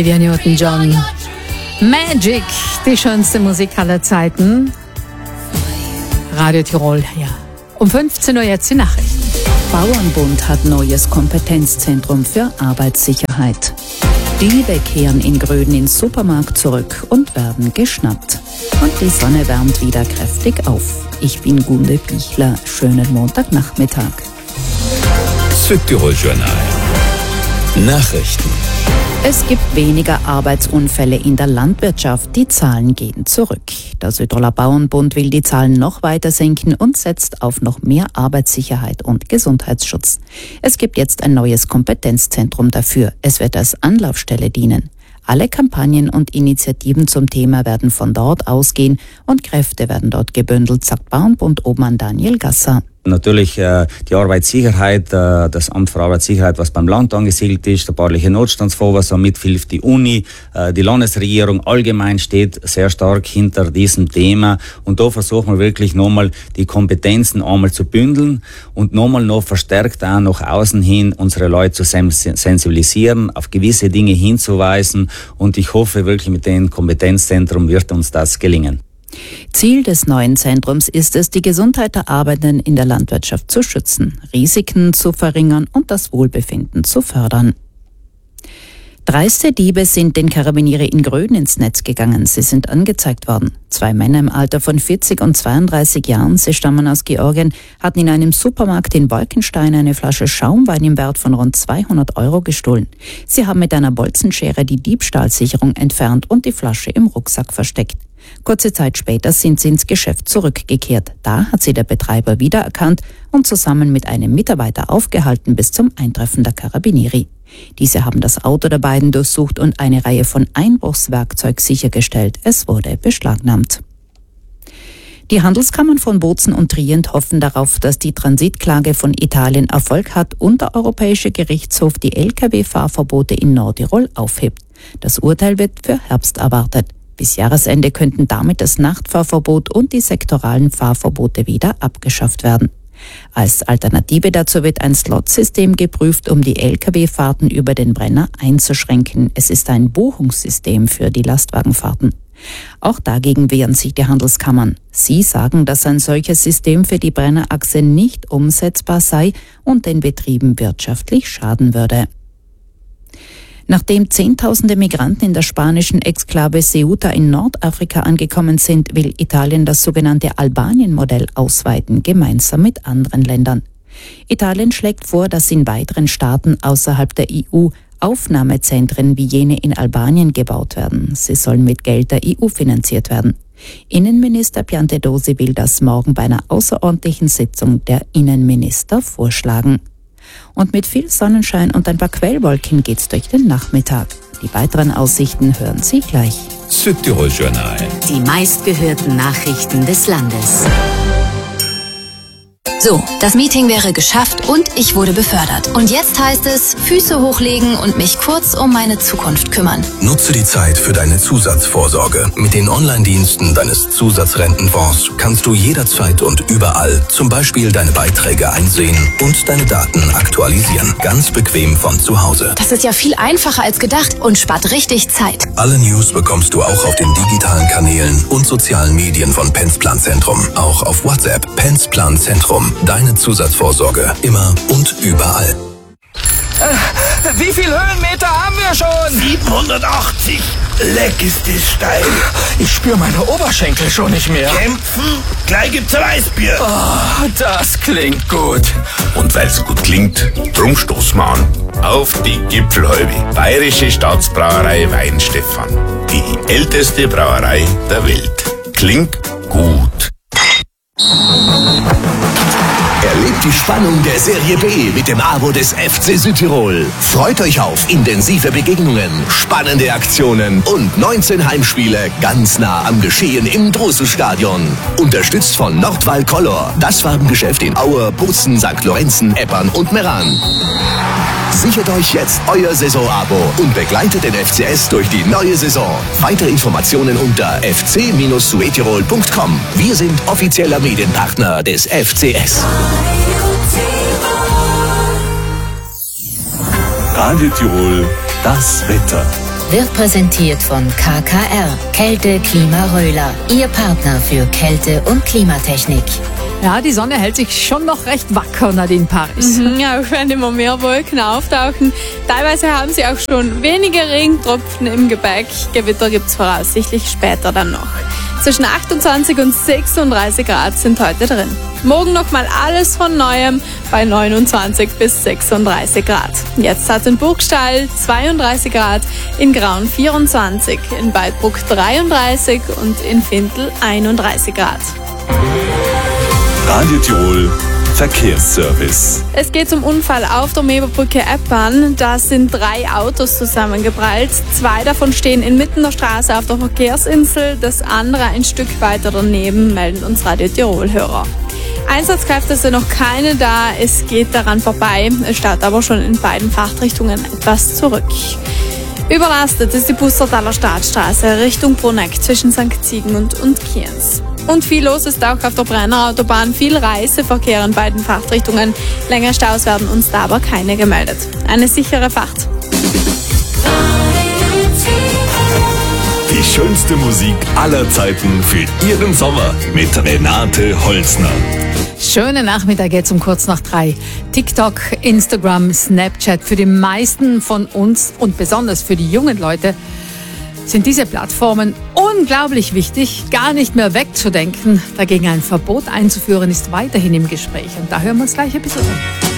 Olivia Newton-John. Magic, die schönste Musik aller Zeiten. Radio Tirol, ja. Um 15 Uhr jetzt die Nachrichten. Bauernbund hat neues Kompetenzzentrum für Arbeitssicherheit. Diebe kehren in Gröden ins Supermarkt zurück und werden geschnappt. Und die Sonne wärmt wieder kräftig auf. Ich bin Gunde Pichler. Schönen Montagnachmittag. Südtirol Journal. Nachrichten. Es gibt weniger Arbeitsunfälle in der Landwirtschaft. Die Zahlen gehen zurück. Der Südtiroler Bauernbund will die Zahlen noch weiter senken und setzt auf noch mehr Arbeitssicherheit und Gesundheitsschutz. Es gibt jetzt ein neues Kompetenzzentrum dafür. Es wird als Anlaufstelle dienen. Alle Kampagnen und Initiativen zum Thema werden von dort ausgehen und Kräfte werden dort gebündelt, sagt Bauernbund-Obmann Daniel Gasser. Natürlich die Arbeitssicherheit, das Amt für Arbeitssicherheit, was beim Land angesiedelt ist, der bauliche Notstandsfonds, was so mithilft, die Uni, die Landesregierung allgemein steht sehr stark hinter diesem Thema. Und da versuchen wir wirklich nochmal die Kompetenzen einmal zu bündeln und nochmal noch verstärkt auch nach außen hin unsere Leute zu sensibilisieren, auf gewisse Dinge hinzuweisen. Und ich hoffe wirklich, mit dem Kompetenzzentrum wird uns das gelingen. Ziel des neuen Zentrums ist es, die Gesundheit der Arbeitenden in der Landwirtschaft zu schützen, Risiken zu verringern und das Wohlbefinden zu fördern. Dreiste Diebe sind den Karabiniere in Gröden ins Netz gegangen. Sie sind angezeigt worden. 2 Männer im Alter von 40 und 32 Jahren, sie stammen aus Georgien, hatten in einem Supermarkt in Wolkenstein eine Flasche Schaumwein im Wert von rund 200 € gestohlen. Sie haben mit einer Bolzenschere die Diebstahlsicherung entfernt und die Flasche im Rucksack versteckt. Kurze Zeit später sind sie ins Geschäft zurückgekehrt. Da hat sie der Betreiber wiedererkannt und zusammen mit einem Mitarbeiter aufgehalten bis zum Eintreffen der Karabinieri. Diese haben das Auto der beiden durchsucht und eine Reihe von Einbruchswerkzeug sichergestellt. Es wurde beschlagnahmt. Die Handelskammern von Bozen und Trient hoffen darauf, dass die Transitklage von Italien Erfolg hat und der Europäische Gerichtshof die Lkw-Fahrverbote in Nordtirol aufhebt. Das Urteil wird für Herbst erwartet. Bis Jahresende könnten damit das Nachtfahrverbot und die sektoralen Fahrverbote wieder abgeschafft werden. Als Alternative dazu wird ein Slotsystem geprüft, um die Lkw-Fahrten über den Brenner einzuschränken. Es ist ein Buchungssystem für die Lastwagenfahrten. Auch dagegen wehren sich die Handelskammern. Sie sagen, dass ein solches System für die Brennerachse nicht umsetzbar sei und den Betrieben wirtschaftlich schaden würde. Nachdem Zehntausende Migranten in der spanischen Exklave Ceuta in Nordafrika angekommen sind, will Italien das sogenannte Albanien-Modell ausweiten, gemeinsam mit anderen Ländern. Italien schlägt vor, dass in weiteren Staaten außerhalb der EU Aufnahmezentren wie jene in Albanien gebaut werden. Sie sollen mit Geld der EU finanziert werden. Innenminister Piantedosi will das morgen bei einer außerordentlichen Sitzung der Innenminister vorschlagen. Und mit viel Sonnenschein und ein paar Quellwolken geht's durch den Nachmittag. Die weiteren Aussichten hören Sie gleich. Südtirol Journal. Die meistgehörten Nachrichten des Landes. So, das Meeting wäre geschafft und ich wurde befördert. Und jetzt heißt es, Füße hochlegen und mich kurz um meine Zukunft kümmern. Nutze die Zeit für deine Zusatzvorsorge. Mit den Online-Diensten deines Zusatzrentenfonds kannst du jederzeit und überall zum Beispiel deine Beiträge einsehen und deine Daten aktualisieren. Ganz bequem von zu Hause. Das ist ja viel einfacher als gedacht und spart richtig Zeit. Alle News bekommst du auch auf den digitalen Kanälen und sozialen Medien von Pensplan Zentrum. Auch auf WhatsApp. Pensplan Zentrum. Deine Zusatzvorsorge. Immer und überall. Wie viel Höhenmeter haben wir schon? 780. Leck ist es steil. Ich spüre meine Oberschenkel schon nicht mehr. Kämpfen? Gleich gibt's ein Weißbier. Oh, das klingt gut. Und weil's gut klingt, drum stoßen wir an. Auf die Gipfelhalbe. Bayerische Staatsbrauerei Weinstefan. Die älteste Brauerei der Welt. Klingt gut. Erlebt die Spannung der Serie B mit dem Abo des FC Südtirol. Freut euch auf intensive Begegnungen, spannende Aktionen und 19 Heimspiele ganz nah am Geschehen im Drusus-Stadion. Unterstützt von Nordwall Color, das Farbengeschäft in Aue, Bozen, St. Lorenzen, Eppern und Meran. Sichert euch jetzt euer Saisonabo und begleitet den FCS durch die neue Saison. Weitere Informationen unter fc-suetirol.com. Wir sind offizieller Medienpartner des FCS. Radio Tirol, das Wetter. wird präsentiert von KKR, Kälte Klima Röhler, Ihr Partner für Kälte- und Klimatechnik. Ja, die Sonne hält sich schon noch recht wacker, Nadine Paris. Ja, auch wenn immer mehr Wolken auftauchen. Teilweise haben sie auch schon wenige Regentropfen im Gepäck. Gewitter gibt es voraussichtlich später dann noch. Zwischen 28 und 36 Grad sind heute drin. Morgen nochmal alles von Neuem bei 29 bis 36 Grad. Jetzt hat in Burgstall 32 Grad, in Graun 24, in Waldbruck 33 und in Findel 31 Grad. Radio Tirol Verkehrsservice. Es geht zum Unfall auf der Meberbrücke Eppern. Da sind 3 Autos zusammengeprallt. 2 davon stehen inmitten der Straße auf der Verkehrsinsel. Das andere ein Stück weiter daneben, melden uns Radio Tirol-Hörer. Einsatzkräfte sind noch keine da. Es geht daran vorbei. Es staut aber schon in beiden Fahrtrichtungen etwas zurück. Überlastet ist die Bussertaler Staatsstraße Richtung Bruneck zwischen St. Sigmund und Kienz. Und viel los ist auch auf der Brenner Autobahn, viel Reiseverkehr in beiden Fahrtrichtungen. Längere Staus werden uns da aber keine gemeldet. Eine sichere Fahrt. Die schönste Musik aller Zeiten für Ihren Sommer mit Renate Holzner. Schönen Nachmittag jetzt um kurz nach 3. TikTok, Instagram, Snapchat. Für die meisten von uns und besonders für die jungen Leute sind diese Plattformen unglaublich wichtig, gar nicht mehr wegzudenken. Dagegen ein Verbot einzuführen ist weiterhin im Gespräch. Und da hören wir uns gleich ein bisschen an.